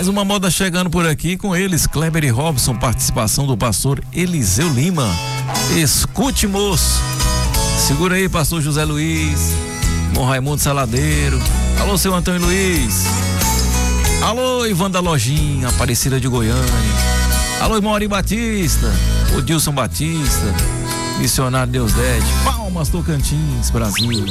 Mais uma moda chegando por aqui com eles, Kleber e Robson, participação do pastor Eliseu Lima. Escute, moço. Segura aí, pastor José Luiz, irmão Raimundo Saladeiro. Alô, seu Antônio Luiz. Alô, Ivan da Lojinha, Aparecida de Goiânia. Alô, irmão Ari Batista, o Dilson Batista, missionário Deus Dede. Palmas, Tocantins, Brasil.